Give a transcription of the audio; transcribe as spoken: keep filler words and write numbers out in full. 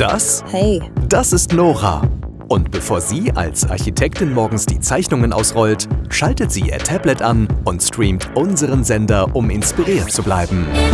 das? Hey. Das ist Nora. Und bevor sie als Architektin morgens die Zeichnungen ausrollt, schaltet sie ihr Tablet an und streamt unseren Sender, um inspiriert zu bleiben.